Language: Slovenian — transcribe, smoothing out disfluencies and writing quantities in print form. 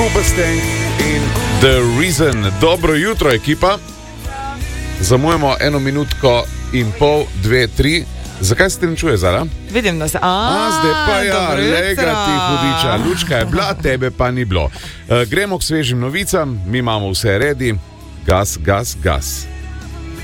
Rubenstein in The Reason. Dobro jutro, ekipa. Zamujamo 1 minutko in pol, 2, 3. Zakaj se te ne čuje, Zara? Vidim, da se... Zdaj pa ja, lega ti hudiča. Lučka je bila, tebe pa ni bilo. Gremo k svežim novicam, mi imamo vse redi. Gas, gas, gas.